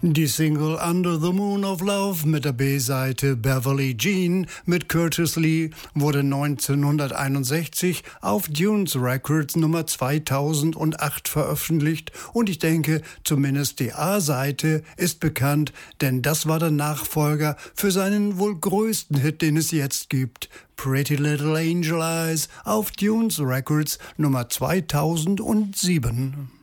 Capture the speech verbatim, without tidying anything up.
Die Single Under the Moon of Love mit der B-Seite Beverly Jean mit Curtis Lee wurde neunzehnhunderteinundsechzig auf Dunes Records Nummer zweitausendacht veröffentlicht und ich denke, zumindest die A-Seite ist bekannt, denn das war der Nachfolger für seinen wohl größten Hit, den es jetzt gibt. Pretty Little Angel Eyes auf Dunes Records Nummer zweitausendsieben.